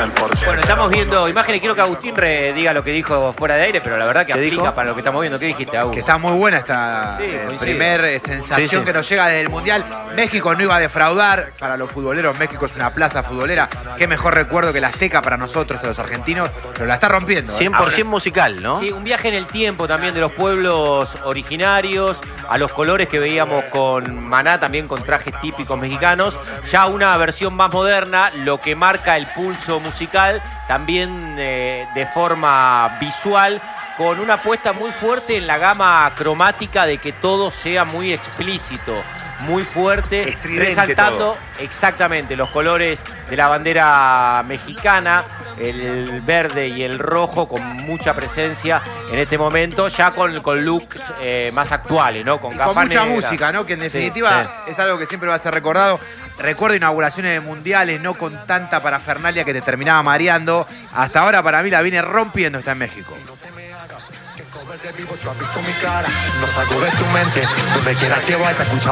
el Porsche. Bueno, estamos viendo imágenes. Quiero que Agustín diga lo que dijo fuera de aire, pero la verdad que aplica dijo? para lo que estamos viendo. ¿Qué dijiste, Agus? Que está muy buena esta primer sensación que nos llega desde el Mundial. México no iba a defraudar. Para los futboleros, México es una plaza futbolera. Qué mejor recuerdo que la Azteca para nosotros, los argentinos, pero la está rompiendo. 100% musical, ¿no? Sí, un viaje en el tiempo también de los pueblos originarios, a los colores que veíamos con Maná, también con trajes típicos mexicanos. Ya una versión más moderna, lo que marca el pulso musical, también de forma visual, con una apuesta muy fuerte en la gama cromática de que todo sea muy explícito, muy fuerte, estridente resaltando todo. Exactamente los colores de la bandera mexicana, el verde y el rojo con mucha presencia en este momento, ya con looks más actuales, ¿no? Con Con mucha negra. música, ¿no? Que en definitiva es algo que siempre va a ser recordado. Recuerdo inauguraciones de mundiales, no con tanta parafernalia que te terminaba mareando. Hasta ahora para mí la viene rompiendo, está en México. No salgo de tu mente, donde quiera que vaya, escucha